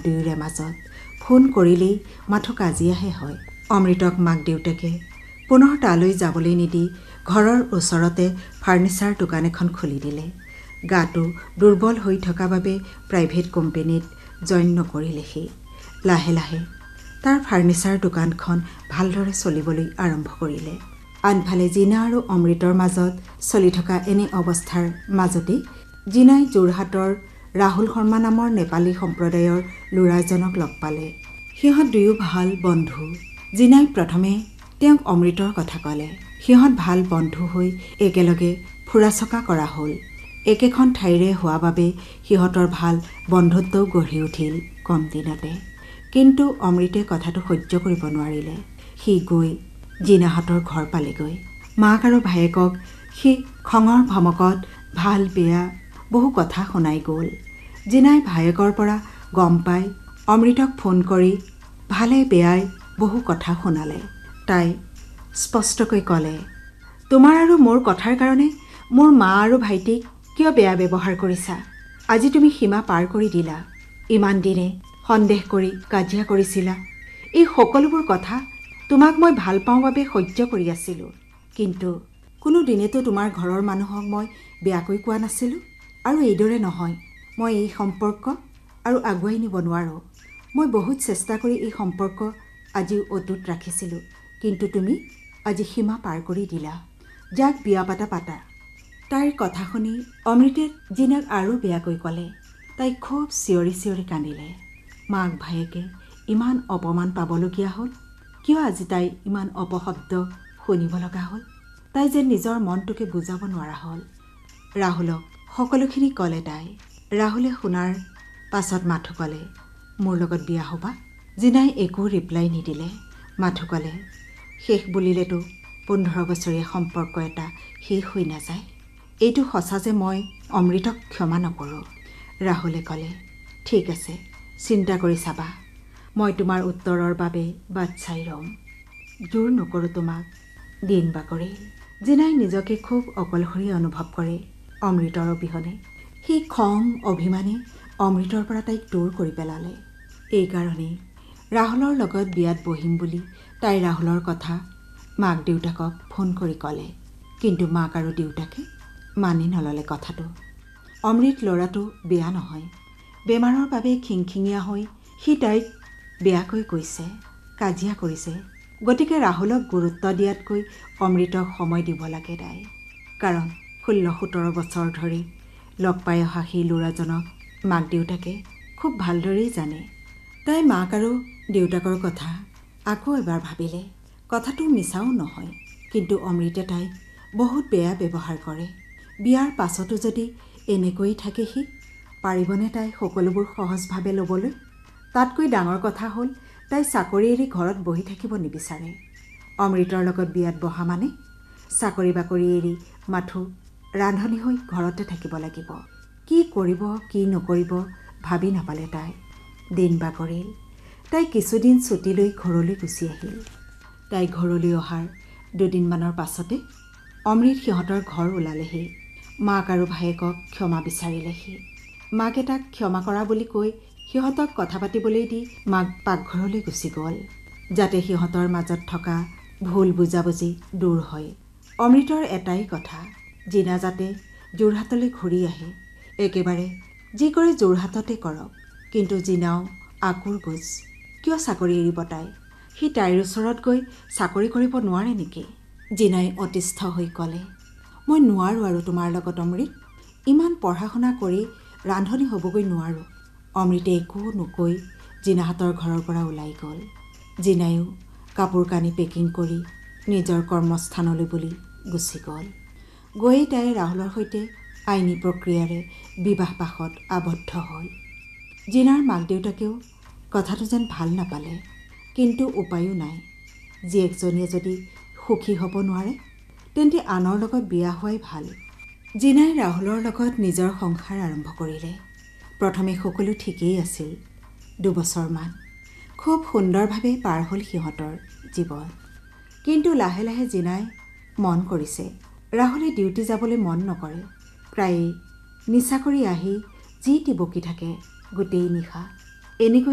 দুয়োৰে মাজত ফোন কৰিলেই মাথো কাজিয়াহে হয়। অমৃতক মাক দেউতাকে পুনৰ তালৈ যাবলৈ নিদি ঘৰৰ ওচৰতে ফাৰ্ণিচাৰ দোকান এখন খুলি দিলে। গাটো দুৰ্বল হৈ থকা বাবে প্ৰাইভেট কোম্পেনীত জইন নকৰিলে সি। লাহে লাহে তাৰ ফাৰ্ণিচাৰ দোকানখন ভালদৰে চলিবলৈ আৰম্ভ কৰিলে। আনফালে জীনা আৰু অমৃতৰ মাজত চলি থকা এনে অৱস্থাৰ মাজতেই জীনাই যোৰহাটৰ ৰাহুল শৰ্মা নামৰ নেপালী সম্প্ৰদায়ৰ ল'ৰা এজনক লগ পালে। সিহঁত দুয়ো ভাল বন্ধু। জীনাই প্ৰথমে তেওঁক অমৃতৰ কথা ক'লে। সিহঁত ভাল বন্ধু হৈ একেলগে ফুৰা চকা কৰা হ'ল। একেখন ঠাইৰে হোৱা বাবে সিহঁতৰ ভাল বন্ধুত্বও গঢ়ি উঠিল কম দিনতে। কিন্তু অমৃতে কথাটো সহ্য কৰিব নোৱাৰিলে। সি গৈ জীনাহঁতৰ ঘৰ পালেগৈ। মাক আৰু ভায়েকক সি খঙৰ ভমকত ভাল বেয়া বহু কথা শুনাই গ'ল। জীনাই ভায়েকৰ পৰা গম পাই অমৃতক ফোন কৰি ভালে বেয়াই বহু কথা শুনালে। তাই স্পষ্টকৈ ক'লে, তোমাৰ আৰু মোৰ কথাৰ কাৰণে মোৰ মা আৰু ভাইটিক কিয় বেয়া ব্যৱহাৰ কৰিছা? আজি তুমি সীমা পাৰ কৰি দিলা। ইমান দিনে সন্দেহ কৰি কাজিয়া কৰিছিলা। এই সকলোবোৰ কথা তোমাক মই ভাল পাওঁ বাবে সহ্য কৰি আছিলোঁ। কিন্তু কোনো দিনেতো তোমাৰ ঘৰৰ মানুহক মই বেয়াকৈ কোৱা নাছিলোঁ। আৰু এইদৰে নহয়। মই এই সম্পৰ্ক আৰু আগুৱাই নিব নোৱাৰোঁ। মই বহুত চেষ্টা কৰি এই সম্পৰ্ক আজিও অটুট ৰাখিছিলোঁ। কিন্তু তুমি আজি সীমা পাৰ কৰি দিলা। যাক বিয়া পাতা। তাইৰ কথা শুনি অমৃতে জীনাক আৰু বেয়াকৈ ক'লে। তাই খুব চিঞৰি চিঞৰি কান্দিলে। মাক ভায়েকে ইমান অপমান পাবলগীয়া হ'ল। কিয় আজি তাই ইমান অপশব্দ শুনিব লগা হ'ল? তাই যে নিজৰ মনটোকে বুজাব নোৱাৰা হ'ল। ৰাহুলক সকলোখিনি ক'লে তাই। ৰাহুলে শুনাৰ পাছত মাথো ক'লে, মোৰ লগত বিয়া হ'বা? জীনাই একো ৰিপ্লাই নিদিলে। মাথো ক'লে, শেষ বুলিলেতো 15 বছৰীয়া সম্পৰ্ক এটা শেষ হৈ নাযায়। এইটো সঁচা যে মই অমৃতক ক্ষমা নকৰোঁ। ৰাহুলে ক'লে, ঠিক আছে, চিন্তা কৰি চাবা। মই তোমাৰ উত্তৰৰ বাবে বাট চাই ৰ'ম। জোৰ নকৰোঁ তোমাক। দিন বাগৰিল। জীনাই নিজকে খুব অকলশৰীয়া অনুভৱ কৰে অমৃতৰ অবিহনে। সেই খং অভিমানে অমৃতৰ পৰা তাইক দূৰ কৰি পেলালে। এইকাৰণেই ৰাহুলৰ লগত বিয়াত বহিম বুলি তাই ৰাহুলৰ কথা মাক দেউতাকক ফোন কৰি ক'লে। কিন্তু মাক আৰু দেউতাকে মানি নল'লে কথাটো। অমৃত ল'ৰাটো বেয়া নহয়। বেমাৰৰ বাবে খিংখিঙীয়া হৈ সি তাইক বেয়াকৈ কৈছে, কাজিয়া কৰিছে। গতিকে ৰাহুলক গুৰুত্ব দিয়াতকৈ অমৃতক সময় দিব লাগে তাই। কাৰণ 16-17 বছৰ ধৰি লগ পাই অহা সেই ল'ৰাজনক মাক দেউতাকে খুব ভালদৰেই জানে। তাই মাক আৰু দেউতাকৰ কথা আকৌ এবাৰ ভাবিলে। কথাটো মিছাও নহয়। কিন্তু অমৃতে তাইক বহুত বেয়া ব্যৱহাৰ কৰে। বিয়াৰ পাছতো যদি এনেকৈ থাকে সি, পাৰিবনে তাই সকলোবোৰ সহজভাৱে ল'বলৈ? তাতকৈ ডাঙৰ কথা হ'ল তাই চাকৰি এৰি ঘৰত বহি থাকিব নিবিচাৰে। অমৃতৰ লগত বিয়াত বহা মানে চাকৰি বাকৰি এৰি মাথো ৰান্ধনী হৈ ঘৰতে থাকিব লাগিব। কি কৰিব কি নকৰিব ভাবি নাপালে তাই। দিন বাগৰিল। তাই কিছুদিন ছুটী লৈ ঘৰলৈ গুচি আহিল। তাই ঘৰলৈ অহাৰ দুদিনমানৰ পাছতে অমৃত সিহঁতৰ ঘৰ ওলালেহি। মাক আৰু ভায়েকক ক্ষমা বিচাৰিলে সি। মাকে তাক ক্ষমা কৰা বুলি কৈ সিহঁতক কথা পাতিবলৈ দি মাক পাকঘৰলৈ গুচি গ'ল, যাতে সিহঁতৰ মাজত থকা ভুল বুজাবুজি দূৰ হয়। অমৃতৰ এটাই কথা, জীনা যাতে যোৰহাটলৈ ঘূৰি আহে। একেবাৰে যি কৰে যোৰহাটতে কৰক। কিন্তু জীনাও আকুৰ গোজ। কিয় চাকৰি এৰিব তাই? সি তাইৰ ওচৰত গৈ চাকৰি কৰিব নোৱাৰে নেকি? জীনাই অতিষ্ঠ হৈ ক'লে, মই নোৱাৰোঁ আৰু তোমাৰ লগত অমৃত। ইমান পঢ়া শুনা কৰি ৰান্ধনী হ'বগৈ নোৱাৰোঁ। অমৃতে একো নকৈ জীনাহঁতৰ ঘৰৰ পৰা ওলাই গ'ল। জীনায়ো কাপোৰ কানি পেকিং কৰি নিজৰ কৰ্মস্থানলৈ বুলি গুচি গ'ল। গৈয়ে তাই ৰাহুলৰ সৈতে আইনী প্ৰক্ৰিয়াৰে বিবাহ পাশত আবদ্ধ হ'ল। জীনাৰ মাক দেউতাকেও কথাটো যেন ভাল নাপালে। কিন্তু উপায়ো নাই। জীয়েকজনীয়ে যদি সুখী হ'ব নোৱাৰে তেন্তে আনৰ লগত বিয়া হোৱাই ভাল। জীনাই ৰাহুলৰ লগত নিজৰ সংসাৰ আৰম্ভ কৰিলে। প্ৰথমে সকলো ঠিকেই আছিল। 2 বছৰমান খুব সুন্দৰভাৱে পাৰ হ'ল সিহঁতৰ জীৱন। কিন্তু লাহে লাহে জীনাই মন কৰিছে ৰাহুলে ডিউটি যাবলৈ মন নকৰে। প্ৰায়ে নিচা কৰি আহি যি টি বকি থাকে গোটেই নিশা। এনেকৈ